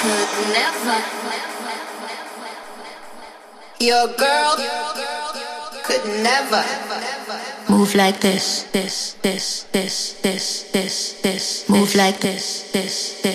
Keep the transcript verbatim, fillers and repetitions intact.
could never. Your girl could never move like this, this, this, this, this, this, this. Move like this, this, this.